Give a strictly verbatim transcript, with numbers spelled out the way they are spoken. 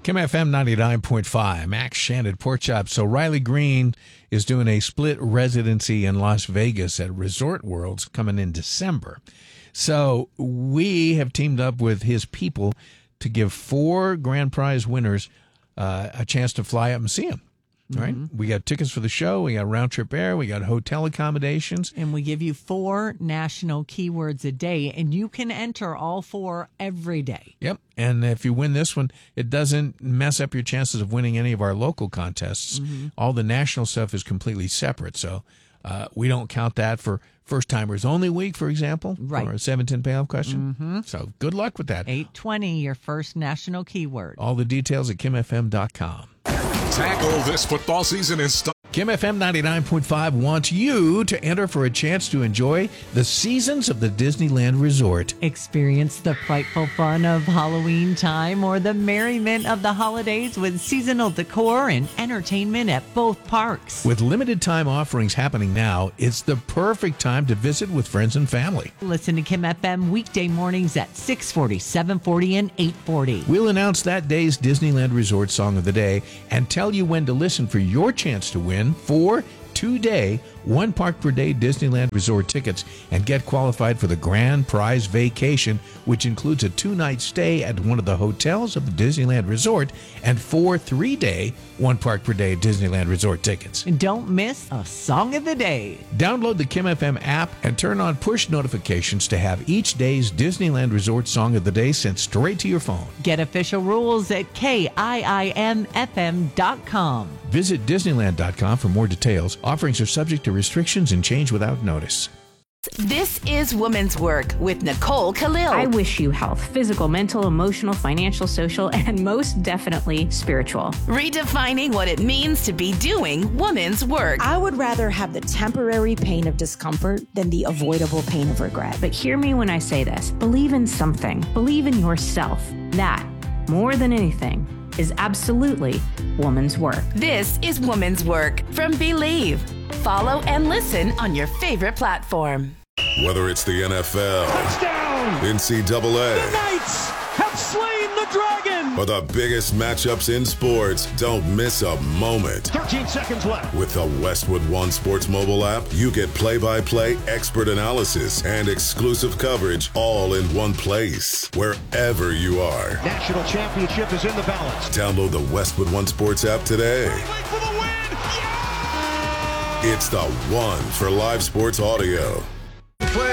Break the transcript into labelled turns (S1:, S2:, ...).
S1: Kim F M ninety-nine point five, Max Shannon Pork Chop. So Riley Green is doing a split residency in Las Vegas at Resort Worlds coming in December. So we have teamed up with his people to give four grand prize winners uh, a chance to fly up and see him. All right. Mm-hmm. We got tickets for the show. We got round trip air. We got hotel accommodations.
S2: And we give you four national keywords a day, and you can enter all four every day.
S1: Yep. And if you win this one, it doesn't mess up your chances of winning any of our local contests. Mm-hmm. All the national stuff is completely separate. So uh, we don't count that for First Timers Only Week, for example,
S2: right.
S1: or a seven ten payoff question.
S2: Mm-hmm.
S1: So good luck with that.
S2: eight twenty, your first national keyword.
S1: All the details at kim f m dot com.
S3: Tackle this football season in style.
S1: Kim F M ninety-nine point five wants you to enter for a chance to enjoy the seasons of the Disneyland Resort.
S2: Experience the frightful fun of Halloween time or the merriment of the holidays with seasonal decor and entertainment at both parks.
S1: With limited time offerings happening now, it's the perfect time to visit with friends and family.
S2: Listen to Kim F M weekday mornings at six forty, seven forty, and eight forty.
S1: We'll announce that day's Disneyland Resort Song of the Day and tell you when to listen for your chance to win four two-day, one park per day Disneyland Resort tickets and get qualified for the grand prize vacation, which includes a two-night stay at one of the hotels of the Disneyland Resort and four three-day, one park per day Disneyland Resort tickets.
S2: And don't miss a Song of the Day.
S1: Download the Kim F M app and turn on push notifications to have each day's Disneyland Resort Song of the Day sent straight to your phone.
S2: Get official rules at K I I M F M dot com.
S1: Visit Disneyland dot com for more details. Offerings are subject to restrictions and change without notice.
S4: This is Women's Work with Nicole Khalil.
S5: I wish you health, physical, mental, emotional, financial, social, and most definitely spiritual.
S4: Redefining what it means to be doing women's work.
S6: I would rather have the temporary pain of discomfort than the avoidable pain of regret.
S5: But hear me when I say this. Believe in something. Believe in yourself. That, more than anything, is absolutely woman's work.
S4: This is Woman's Work from Believe. Follow and listen on your favorite platform.
S3: Whether it's the N F L,
S7: touchdown,
S3: N C double A,
S7: the Knights have slain the dragon,
S3: or the biggest matchups in sports, don't miss a moment.
S7: thirteen seconds left.
S3: With the Westwood One Sports mobile app, you get play-by-play expert analysis and exclusive coverage all in one place, wherever you are.
S7: National championship is in the balance.
S3: Download the Westwood One Sports app today.
S7: For the win. Yeah!
S3: It's the one for live sports audio.